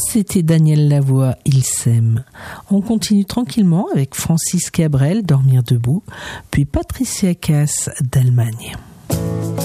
c'était Daniel Lavoie, Il s'aime. On continue tranquillement avec Francis Cabrel, Dormir debout, puis Patricia Cass d'Allemagne.